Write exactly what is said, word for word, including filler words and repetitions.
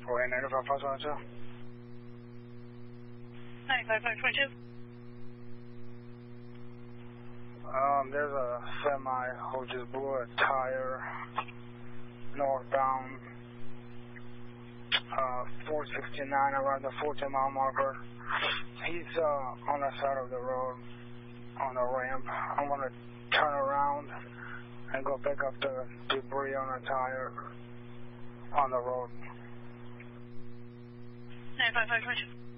four eight nine five five one two. nine five five two. Um, there's a semi who just blew a tire northbound uh, four sixty-nine around the fourteen mile marker. He's uh, on the side of the road on the ramp. I'm going to turn around and go pick up the debris on the tire on the road. nine five five two.